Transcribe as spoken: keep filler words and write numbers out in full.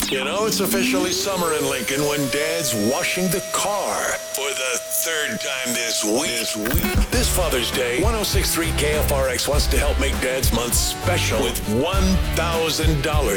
You know, it's officially summer in Lincoln when Dad's washing the car for the third time this week. This week. This Father's Day, one oh six point three K F R X wants to help make Dad's Month special with one thousand dollars